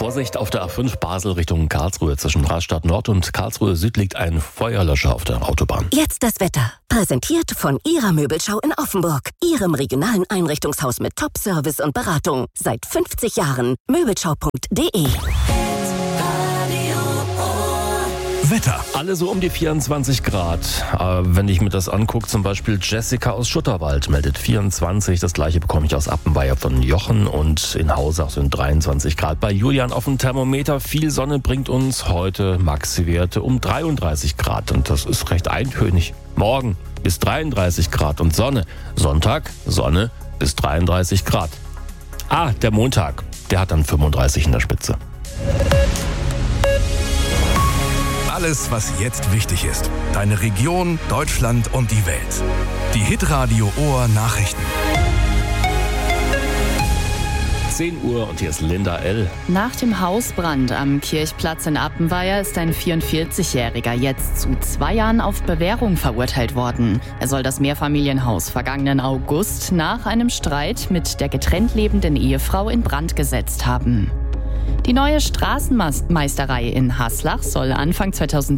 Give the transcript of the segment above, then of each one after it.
Vorsicht auf der A5 Basel Richtung Karlsruhe. Zwischen Rastatt Nord und Karlsruhe Süd liegt ein Feuerlöscher auf der Autobahn. Jetzt das Wetter. Präsentiert von Ihrer Möbelschau in Offenburg. Ihrem regionalen Einrichtungshaus mit Top-Service und Beratung. Seit 50 Jahren. Möbelschau.de. Wetter. Alle so um die 24 Grad. Wenn ich mir das angucke, zum Beispiel Jessica aus Schutterwald meldet 24. Das gleiche bekomme ich aus Appenweier von Jochen und in Hausach sind 23 Grad. Bei Julian auf dem Thermometer. Viel Sonne bringt uns heute Maxi-Werte um 33 Grad und das ist recht eintönig. Morgen bis 33 Grad und Sonne. Sonntag Sonne bis 33 Grad. Der Montag, der hat dann 35 in der Spitze. Alles, was jetzt wichtig ist. Deine Region, Deutschland und die Welt. Die Hitradio Ohr Nachrichten. 10 Uhr und hier ist Linda L. Nach dem Hausbrand am Kirchplatz in Appenweier ist ein 44-Jähriger jetzt zu 2 Jahren auf Bewährung verurteilt worden. Er soll das Mehrfamilienhaus vergangenen August nach einem Streit mit der getrennt lebenden Ehefrau in Brand gesetzt haben. Die neue Straßenmeisterei in Haslach soll Anfang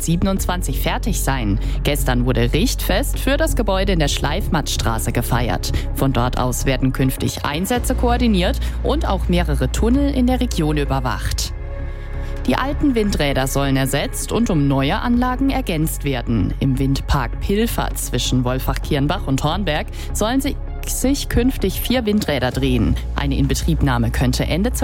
2027 fertig sein. Gestern wurde Richtfest für das Gebäude in der Schleifmattstraße gefeiert. Von dort aus werden künftig Einsätze koordiniert und auch mehrere Tunnel in der Region überwacht. Die alten Windräder sollen ersetzt und um neue Anlagen ergänzt werden. Im Windpark Pilfer zwischen Wolfach-Kirnbach und Hornberg sollen sich künftig 4 Windräder drehen. Eine Inbetriebnahme könnte Ende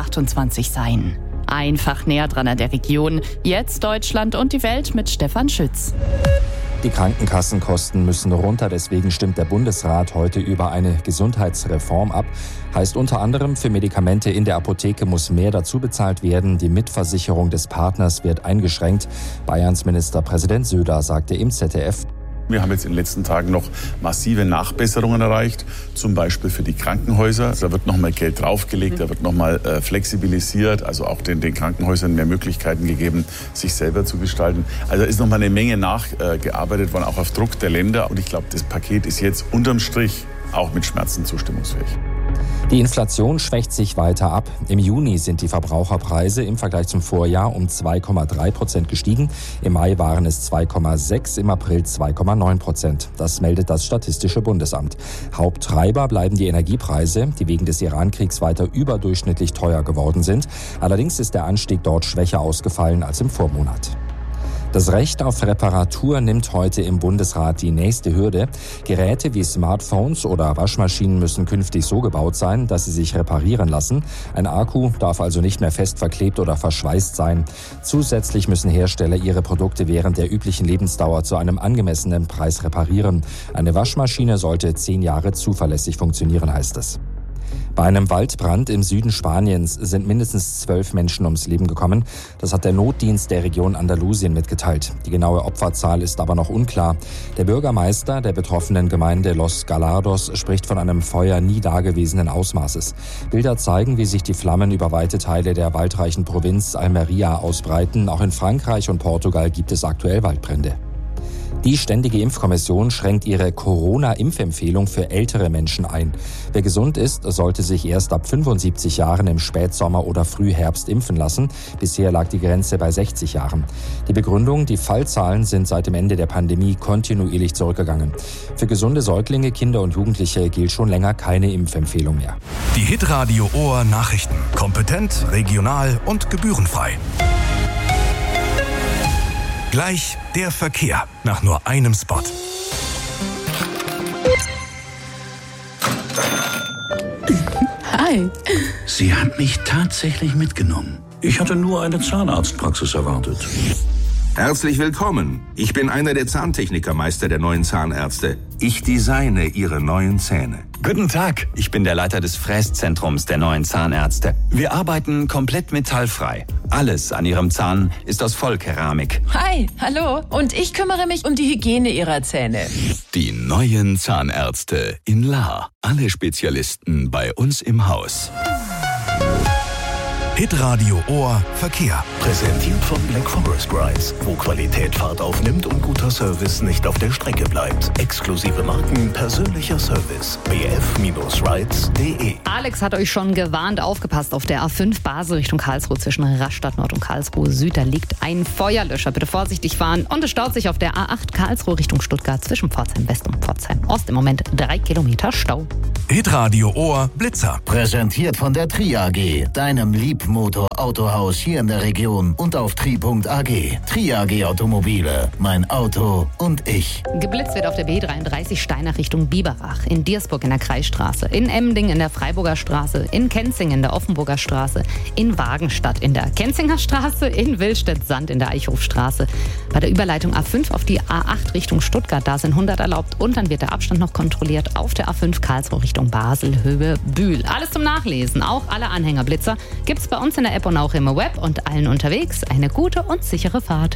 2028 sein. Einfach näher dran an der Region. Jetzt Deutschland und die Welt mit Stefan Schütz. Die Krankenkassenkosten müssen runter, deswegen stimmt der Bundesrat heute über eine Gesundheitsreform ab. Heißt unter anderem, für Medikamente in der Apotheke muss mehr dazu bezahlt werden. Die Mitversicherung des Partners wird eingeschränkt. Bayerns Ministerpräsident Söder sagte im ZDF: Wir haben jetzt in den letzten Tagen noch massive Nachbesserungen erreicht, zum Beispiel für die Krankenhäuser. Da wird nochmal Geld draufgelegt, da wird nochmal flexibilisiert, also auch den Krankenhäusern mehr Möglichkeiten gegeben, sich selber zu gestalten. Also ist nochmal eine Menge nachgearbeitet worden, auch auf Druck der Länder. Und ich glaube, das Paket ist jetzt unterm Strich auch mit Schmerzen zustimmungsfähig. Die Inflation schwächt sich weiter ab. Im Juni sind die Verbraucherpreise im Vergleich zum Vorjahr um 2,3% gestiegen. Im Mai waren es 2,6%, im April 2,9%. Das meldet das Statistische Bundesamt. Haupttreiber bleiben die Energiepreise, die wegen des Iran-Kriegs weiter überdurchschnittlich teuer geworden sind. Allerdings ist der Anstieg dort schwächer ausgefallen als im Vormonat. Das Recht auf Reparatur nimmt heute im Bundesrat die nächste Hürde. Geräte wie Smartphones oder Waschmaschinen müssen künftig so gebaut sein, dass sie sich reparieren lassen. Ein Akku darf also nicht mehr fest verklebt oder verschweißt sein. Zusätzlich müssen Hersteller ihre Produkte während der üblichen Lebensdauer zu einem angemessenen Preis reparieren. Eine Waschmaschine sollte 10 Jahre zuverlässig funktionieren, heißt es. Bei einem Waldbrand im Süden Spaniens sind mindestens 12 Menschen ums Leben gekommen. Das hat der Notdienst der Region Andalusien mitgeteilt. Die genaue Opferzahl ist aber noch unklar. Der Bürgermeister der betroffenen Gemeinde Los Gallardos spricht von einem Feuer nie dagewesenen Ausmaßes. Bilder zeigen, wie sich die Flammen über weite Teile der waldreichen Provinz Almería ausbreiten. Auch in Frankreich und Portugal gibt es aktuell Waldbrände. Die Ständige Impfkommission schränkt ihre Corona-Impfempfehlung für ältere Menschen ein. Wer gesund ist, sollte sich erst ab 75 Jahren im Spätsommer oder Frühherbst impfen lassen. Bisher lag die Grenze bei 60 Jahren. Die Begründung: die Fallzahlen sind seit dem Ende der Pandemie kontinuierlich zurückgegangen. Für gesunde Säuglinge, Kinder und Jugendliche gilt schon länger keine Impfempfehlung mehr. Die Hitradio Ohr Nachrichten. Kompetent, regional und gebührenfrei. Gleich der Verkehr nach nur einem Spot. Hi. Sie hat mich tatsächlich mitgenommen. Ich hatte nur eine Zahnarztpraxis erwartet. Herzlich willkommen. Ich bin einer der Zahntechnikermeister der neuen Zahnärzte. Ich designe Ihre neuen Zähne. Guten Tag, ich bin der Leiter des Fräszentrums der neuen Zahnärzte. Wir arbeiten komplett metallfrei. Alles an Ihrem Zahn ist aus Vollkeramik. Hi, hallo. Und ich kümmere mich um die Hygiene Ihrer Zähne. Die neuen Zahnärzte in Lahr. Alle Spezialisten bei uns im Haus. Hitradio Ohr Verkehr. Präsentiert von Black Forest Rides, wo Qualität Fahrt aufnimmt und guter Service nicht auf der Strecke bleibt. Exklusive Marken, persönlicher Service. bf-rides.de. Alex hat euch schon gewarnt, aufgepasst auf der A5 Basel Richtung Karlsruhe zwischen Rastatt Nord und Karlsruhe Süd. Da liegt ein Feuerlöscher. Bitte vorsichtig fahren. Und es staut sich auf der A8 Karlsruhe Richtung Stuttgart zwischen Pforzheim West und Pforzheim Ost. Im Moment 3 Kilometer Stau. Hitradio Ohr Blitzer. Präsentiert von der Tri AG, deinem Liebmotor-Autohaus hier in der Region und auf tri.ag. Tri AG Automobile, mein Auto und ich. Geblitzt wird auf der B33 Steinach Richtung Biberach, in Diersburg in der Kreisstraße, in Emding in der Freiburger Straße, in Kenzing in der Offenburger Straße, in Wagenstadt in der Kenzinger Straße, in Willstedt-Sand in der Eichhofstraße. Bei der Überleitung A5 auf die A8 Richtung Stuttgart, da sind 100 erlaubt und dann wird der Abstand noch kontrolliert auf der A5 Karlsruhe Richtung Basel, Höhe Bühl. Alles zum Nachlesen, auch alle Anhängerblitzer, gibt's bei uns in der App und auch im Web und allen unterwegs. Eine gute und sichere Fahrt.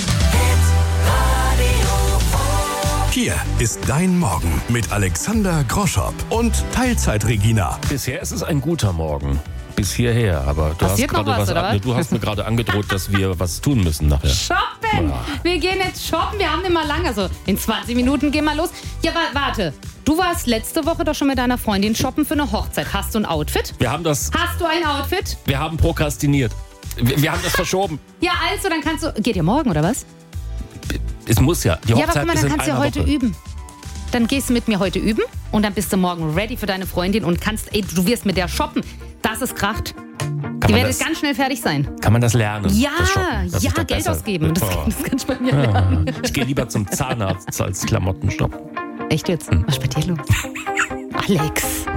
Hier ist dein Morgen mit Alexander Groschop und Teilzeit-Regina. Bisher ist es ein guter Morgen. Bis hierher, aber du hast mir gerade angedroht, dass wir was tun müssen nachher. Shoppen! Ja. Wir gehen jetzt shoppen, wir haben immer lange, also in 20 Minuten gehen wir los. Ja, warte, du warst letzte Woche doch schon mit deiner Freundin shoppen für eine Hochzeit. Hast du ein Outfit? Hast du ein Outfit? Wir haben prokrastiniert. Wir haben das verschoben. Ja, also, dann kannst du, geht ihr morgen oder was? Es muss ja, die Hochzeit aber guck mal, dann kannst du ja heute Woche üben. Dann gehst du mit mir heute üben und dann bist du morgen ready für deine Freundin und du wirst mit der shoppen. Das ist kracht. Die werdet ganz schnell fertig sein. Kann man das lernen? Ja, Geld ausgeben. Das kannst du bei mir lernen. Ich gehe lieber zum Zahnarzt als Klamotten shoppen. Echt jetzt? Was ist bei dir los? Alex.